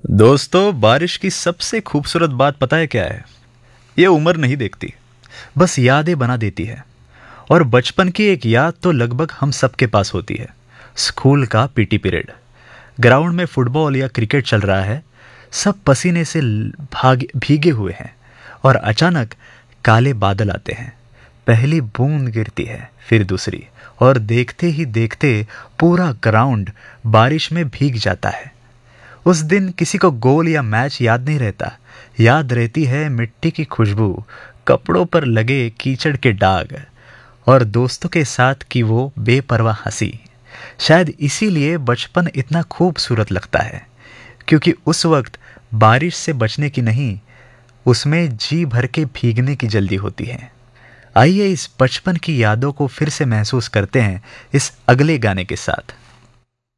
दोस्तों, बारिश की सबसे खूबसूरत बात पता है क्या है? ये उम्र नहीं देखती, बस यादें बना देती है। और बचपन की एक याद तो लगभग हम सबके पास होती है। स्कूल का पीटी पीरियड, ग्राउंड में फुटबॉल या क्रिकेट चल रहा है, सब पसीने से भाग भीगे हुए हैं और अचानक काले बादल आते हैं। पहली बूंद गिरती है, फिर दूसरी, और देखते ही देखते पूरा ग्राउंड बारिश में भीग जाता है। उस दिन किसी को गोल या मैच याद नहीं रहता, याद रहती है मिट्टी की खुशबू, कपड़ों पर लगे कीचड़ के दाग और दोस्तों के साथ की वो बेपरवाह हंसी। शायद इसीलिए बचपन इतना खूबसूरत लगता है, क्योंकि उस वक्त बारिश से बचने की नहीं, उसमें जी भर के भीगने की जल्दी होती है। आइए इस बचपन की यादों को फिर से महसूस करते हैं इस अगले गाने के साथ।